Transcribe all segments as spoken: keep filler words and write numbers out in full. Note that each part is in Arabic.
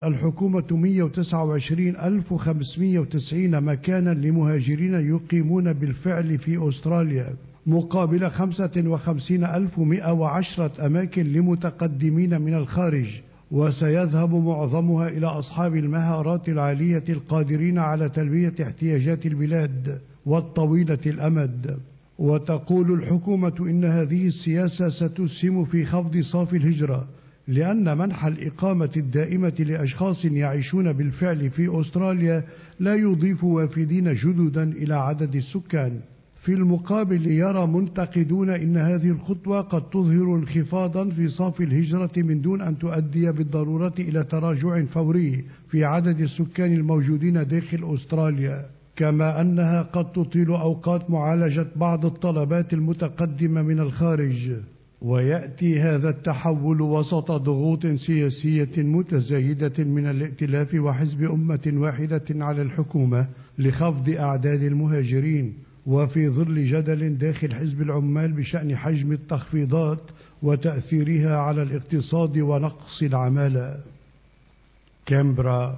الحكومة مئة وتسعة وعشرين ألف وخمسمئة وتسعين مكانا لمهاجرين يقيمون بالفعل في أستراليا، مقابل خمسة وخمسين ألف ومئة وعشرة أماكن لمتقدمين من الخارج، وسيذهب معظمها إلى أصحاب المهارات العالية القادرين على تلبية احتياجات البلاد والطويلة الأمد. وتقول الحكومة إن هذه السياسة ستسهم في خفض صافي الهجرة، لأن منح الإقامة الدائمة لأشخاص يعيشون بالفعل في أستراليا لا يضيف وافدين جددا إلى عدد السكان. في المقابل يرى منتقدون إن هذه الخطوة قد تظهر انخفاضا في صافي الهجرة من دون أن تؤدي بالضرورة إلى تراجع فوري في عدد السكان الموجودين داخل أستراليا، كما أنها قد تطيل أوقات معالجة بعض الطلبات المتقدمة من الخارج. ويأتي هذا التحول وسط ضغوط سياسية متزايدة من الائتلاف وحزب أمة واحدة على الحكومة لخفض أعداد المهاجرين، وفي ظل جدل داخل حزب العمال بشأن حجم التخفيضات وتأثيرها على الاقتصاد ونقص العمالة. كامبرا.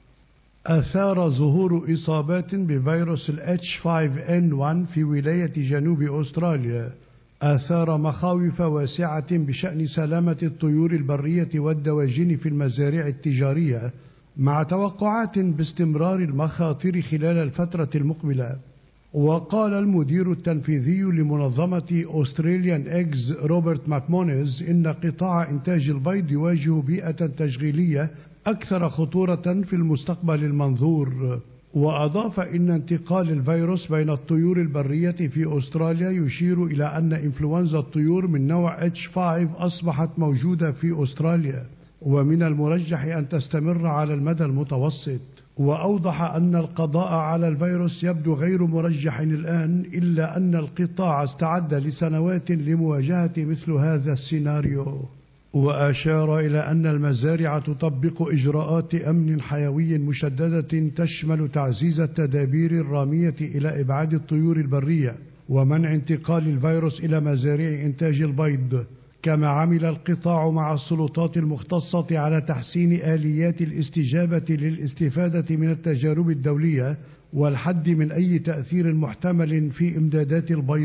أثار ظهور إصابات بفيروس ال إتش خمسة إن واحد في ولاية جنوب أستراليا أثار مخاوف واسعة بشأن سلامة الطيور البرية والدواجن في المزارع التجارية، مع توقعات باستمرار المخاطر خلال الفترة المقبلة. وقال المدير التنفيذي لمنظمة أستراليان إيجز روبرت ماكمونيز إن قطاع إنتاج البيض يواجه بيئة تشغيلية أكثر خطورة في المستقبل المنظور. وأضاف إن انتقال الفيروس بين الطيور البرية في أستراليا يشير إلى أن إنفلونزا الطيور من نوع إتش خمسة أصبحت موجودة في أستراليا، ومن المرجح أن تستمر على المدى المتوسط. وأوضح أن القضاء على الفيروس يبدو غير مرجح الآن، إلا أن القطاع استعد لسنوات لمواجهة مثل هذا السيناريو. وأشار إلى أن المزارع تطبق إجراءات أمن حيوي مشددة تشمل تعزيز التدابير الرامية إلى إبعاد الطيور البرية ومنع انتقال الفيروس إلى مزارع إنتاج البيض. كما عمل القطاع مع السلطات المختصة على تحسين آليات الاستجابة للاستفادة من التجارب الدولية والحد من أي تأثير محتمل في إمدادات البيض.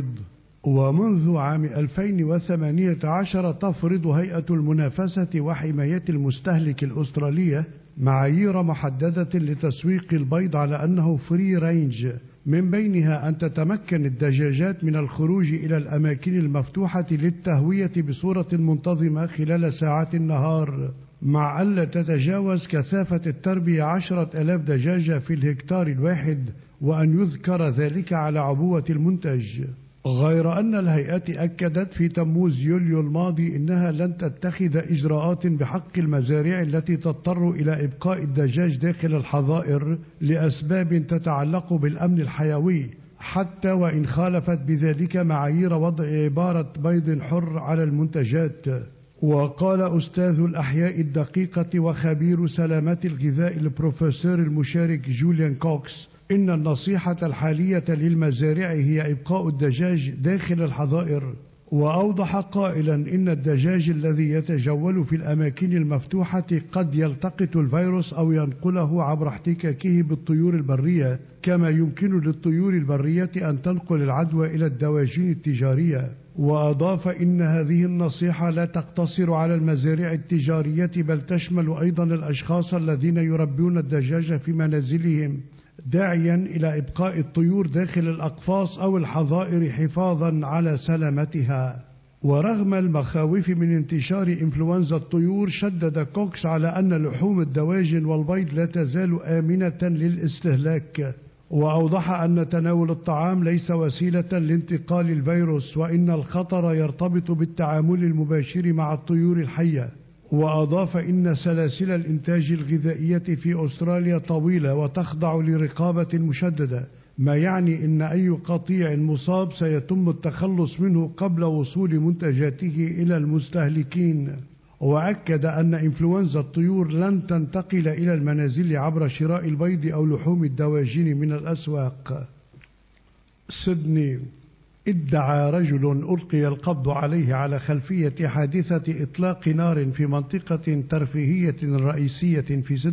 ومنذ عام ألفين وثمانية عشر تفرض هيئة المنافسة وحماية المستهلك الأسترالية معايير محددة لتسويق البيض على أنه فري رينج، من بينها أن تتمكن الدجاجات من الخروج إلى الأماكن المفتوحة للتهوية بصورة منتظمة خلال ساعات النهار، مع ألا تتجاوز كثافة التربية عشرة آلاف دجاجة في الهكتار الواحد، وأن يذكر ذلك على عبوة المنتج. غير أن الهيئة أكدت في تموز يوليو الماضي إنها لن تتخذ إجراءات بحق المزارع التي تضطر إلى إبقاء الدجاج داخل الحظائر لأسباب تتعلق بالأمن الحيوي، حتى وإن خالفت بذلك معايير وضع عبارة بيض حر على المنتجات. وقال أستاذ الأحياء الدقيقة وخبير سلامة الغذاء البروفيسور المشارك جوليان كوكس إن النصيحة الحالية للمزارع هي إبقاء الدجاج داخل الحظائر. وأوضح قائلا إن الدجاج الذي يتجول في الأماكن المفتوحة قد يلتقط الفيروس أو ينقله عبر احتكاكه بالطيور البرية، كما يمكن للطيور البرية أن تنقل العدوى إلى الدواجن التجارية. وأضاف إن هذه النصيحة لا تقتصر على المزارع التجارية بل تشمل أيضا الأشخاص الذين يربون الدجاج في منازلهم، داعيا إلى إبقاء الطيور داخل الأقفاص أو الحظائر حفاظا على سلامتها. ورغم المخاوف من انتشار إنفلونزا الطيور، شدد كوكس على أن لحوم الدواجن والبيض لا تزال آمنة للاستهلاك. وأوضح أن تناول الطعام ليس وسيلة لانتقال الفيروس، وإن الخطر يرتبط بالتعامل المباشر مع الطيور الحية. وأضاف إن سلاسل الإنتاج الغذائية في أستراليا طويلة وتخضع لرقابة مشددة، ما يعني أن أي قطيع مصاب سيتم التخلص منه قبل وصول منتجاته إلى المستهلكين. وأكد أن إنفلونزا الطيور لن تنتقل إلى المنازل عبر شراء البيض أو لحوم الدواجن من الأسواق. سيدني. ادعى رجل ألقي القبض عليه على خلفية حادثة إطلاق نار في منطقة ترفيهية رئيسية في سيدني